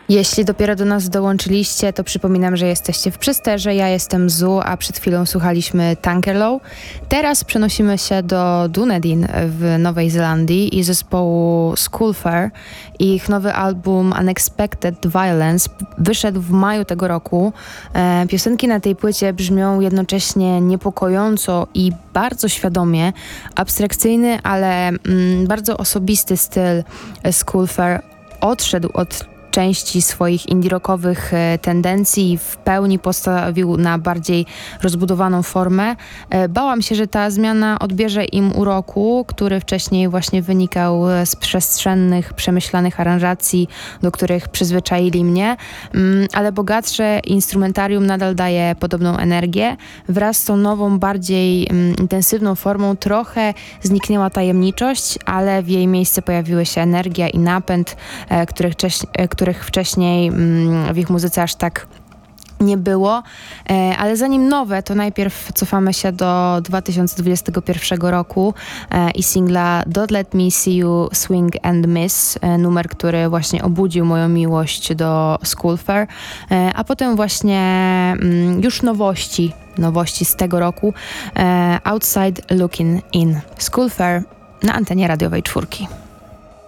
Jeśli dopiero do nas dołączyliście, to przypominam, że jesteście w Przesterze, ja jestem Zu, a przed chwilą słuchaliśmy Tankerlow. Teraz przenosimy się do Dunedin w Nowej Zelandii i zespołu Schoolfair. Ich nowy album Unexpected Violence wyszedł w maju tego roku. Piosenki na tej płycie brzmią jednocześnie niepokojąco i bardzo świadomie. Abstrakcyjny, ale bardzo osobisty styl Schoolfair odszedł od części swoich indie-rockowych tendencji i w pełni postawił na bardziej rozbudowaną formę. Bałam się, że ta zmiana odbierze im uroku, który wcześniej właśnie wynikał z przestrzennych, przemyślanych aranżacji, do których przyzwyczaili mnie, ale bogatsze instrumentarium nadal daje podobną energię. Wraz z tą nową, bardziej intensywną formą trochę zniknęła tajemniczość, ale w jej miejsce pojawiły się energia i napęd, których wcześniej w ich muzyce aż tak nie było, ale zanim nowe, to najpierw cofamy się do 2021 roku i singla Don't Let Me See You Swing and Miss, numer, który właśnie obudził moją miłość do Schoolfair, a potem właśnie już nowości z tego roku, Outside Looking In. Schoolfair na antenie radiowej 4.